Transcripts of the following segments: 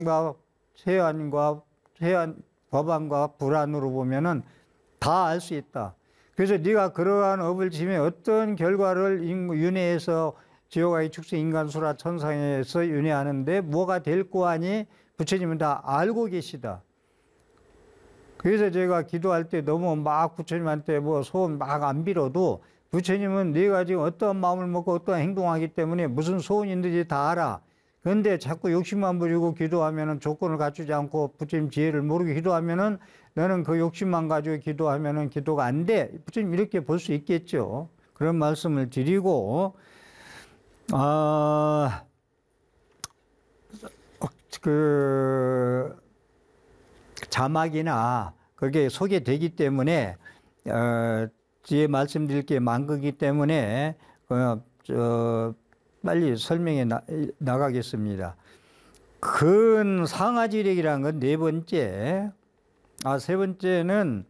세안 법안과 불안으로 보면은 다 알 수 있다. 그래서 네가 그러한 업을 지면 어떤 결과를 윤회에서 지옥의 축생 인간수라 천상에서 윤회하는데 뭐가 될 거 아니? 부처님은 다 알고 계시다. 그래서 제가 기도할 때 너무 막 부처님한테 뭐 소원 막 안 빌어도 부처님은 네가 지금 어떠한 마음을 먹고 어떠한 행동하기 때문에 무슨 소원이 있는지 다 알아. 그런데 자꾸 욕심만 부리고 기도하면은 조건을 갖추지 않고 부처님 지혜를 모르게 기도하면은 너는 그 욕심만 가지고 기도하면은 기도가 안 돼. 부처님 이렇게 볼 수 있겠죠. 그런 말씀을 드리고, 자막이나 그게 소개되기 때문에, 뒤에 말씀드릴 게 많기 때문에, 빨리 설명해 나가겠습니다. 근 상하지력이라는 건 네 번째, 세 번째는,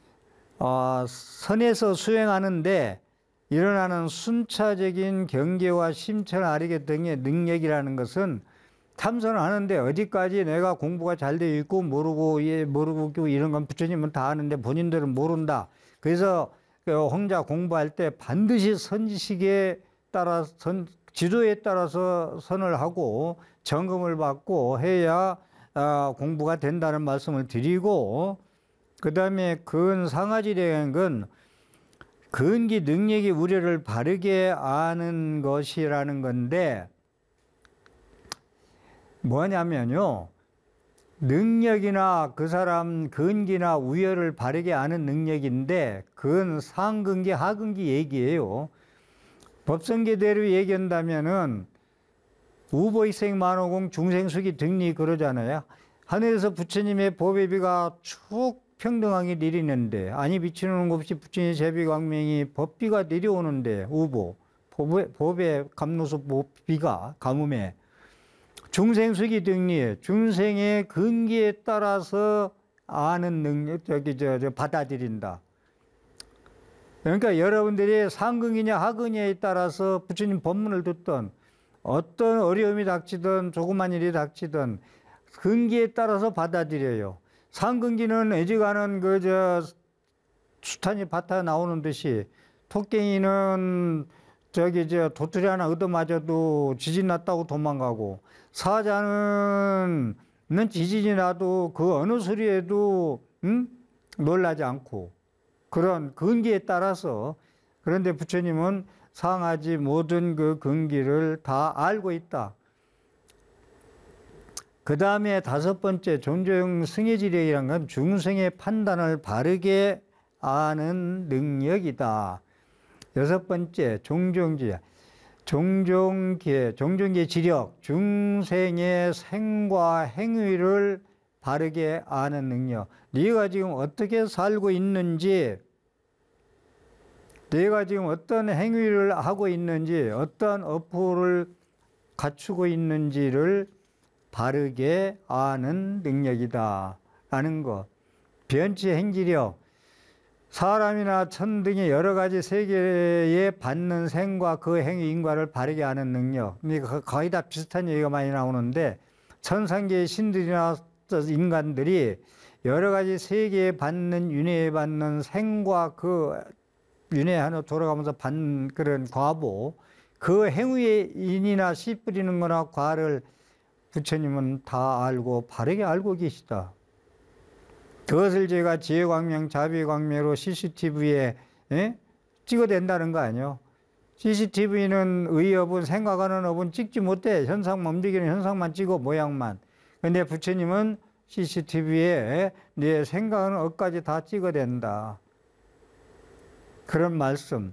선에서 수행하는데 일어나는 순차적인 경계와 심천 아리개 등의 능력이라는 것은 참선을 하는데 어디까지 내가 공부가 잘 되어 있고 모르고 이런 건 부처님은 다 아는데 본인들은 모른다. 그래서 혼자 공부할 때 반드시 선식에 따라 지도에 따라서 선을 하고 점검을 받고 해야 공부가 된다는 말씀을 드리고, 그 다음에 근상하지라는 건 근기 능력의 우려를 바르게 아는 것이라는 건데, 뭐냐면요, 능력이나 그 사람 근기나 우열을 바르게 아는 능력인데 그건 상근기 하근기 얘기예요. 법성계대로 얘기한다면은 우보익생 만호공 중생수기 등리 그러잖아요. 하늘에서 부처님의 법예비가 쭉 평등하게 내리는데 아니 비치는 것 없이 부처님의 제비광명이 법비가 내려오는데 우보 법의 감로소 비가 가뭄에 중생수기 등리 중생의 근기에 따라서 아는 능력 받아들인다. 그러니까 여러분들이 상근이냐 하근이냐에 따라서 부처님 법문을 듣던 어떤 어려움이 닥치든 조그만 일이 닥치든 근기에 따라서 받아들여요. 상근기는 애지간한 수탄이 밭에 나오는 듯이 토깽이는 도토리 하나 얻어맞아도 지진 났다고 도망가고, 사자는 지진이 나도 그 어느 소리에도 놀라지 않고, 그런 근기에 따라서. 그런데 부처님은 상하지 모든 그 근기를 다 알고 있다. 그 다음에 다섯 번째 종종 승해지력이란 건 중생의 판단을 바르게 아는 능력이다. 여섯 번째 종종지력, 종종계 지력, 중생의 생과 행위를 바르게 아는 능력. 네가 지금 어떻게 살고 있는지, 네가 지금 어떤 행위를 하고 있는지, 어떤 어포를 갖추고 있는지를 바르게 아는 능력이다 라는 것. 변치 행지력, 사람이나 천 등의 여러 가지 세계에 받는 생과 그 행위 인과를 바르게 아는 능력. 거의 다 비슷한 얘기가 많이 나오는데, 천상계의 신들이나 인간들이 여러 가지 세계에 받는 윤회에 받는 생과 그 윤회 하나 돌아가면서 받는 그런 과보, 그 행위의 인이나 씨 뿌리는 거나 과를 부처님은 다 알고 바르게 알고 계시다. 그것을 제가 지혜광명, 자비광명으로 CCTV에 찍어댄다는 거 아니에요. CCTV는 의업은 생각하는 업은 찍지 못해. 현상만 움직이는 현상만 찍어, 모양만. 근데 부처님은 CCTV에 내 생각하는 업까지 다 찍어댄다. 그런 말씀.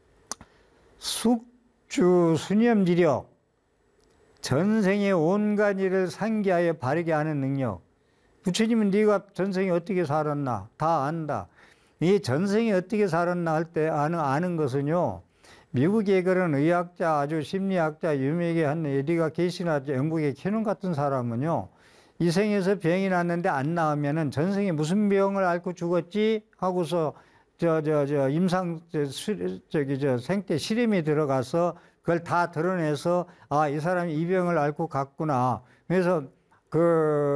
숙주 수념지력, 전생의 온갖 일을 상기하여 바르게 하는 능력. 부처님은 네가 전생에 어떻게 살았나 다 안다. 이 전생에 어떻게 살았나 할 때 아는 것은요, 미국의 그런 의학자, 아주 심리학자 유명하게 한 에디가 게시나 영국의 캐논 같은 사람은요, 이 생에서 병이 났는데 안 나으면은 전생에 무슨 병을 앓고 죽었지 하고서 생태 실험에 들어가서 그걸 다 드러내서 이 사람이 이 병을 앓고 갔구나. 그래서 그